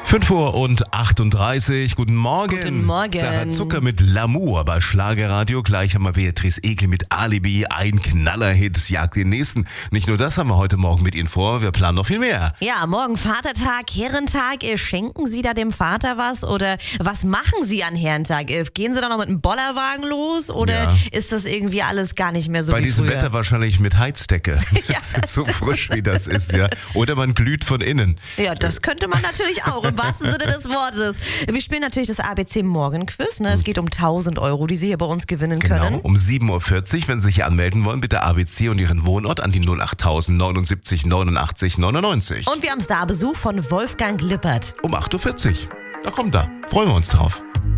5:38 Uhr. Guten Morgen. Guten Morgen. Sarah Zucker mit L'amour bei Schlagerradio. Gleich haben wir Beatrice Egli mit Alibi. Ein Knallerhit jagt den nächsten. Nicht nur das haben wir heute Morgen mit Ihnen vor. Wir planen noch viel mehr. Ja, morgen Vatertag, Herrentag. Schenken Sie da dem Vater was? Oder was machen Sie an Herrentag? Gehen Sie da noch mit einem Bollerwagen los? Oder ist das irgendwie alles gar nicht mehr so Bei wie diesem früher? Wetter wahrscheinlich mit Heizdecke. Ja, So frisch wie das ist, ja. Oder man glüht von innen. Ja, das könnte man natürlich auch, im wahrsten Sinne des Wortes. Wir spielen natürlich das ABC Morgenquiz. Ne? Es geht um 1.000 Euro, die Sie hier bei uns gewinnen können. Genau, um 7:40 Uhr, wenn Sie sich hier anmelden wollen, bitte ABC und Ihren Wohnort an die 08000 79 89 99. Und wir haben Starbesuch von Wolfgang Lippert. Um 8:40 Uhr. Da kommt er. Freuen wir uns drauf.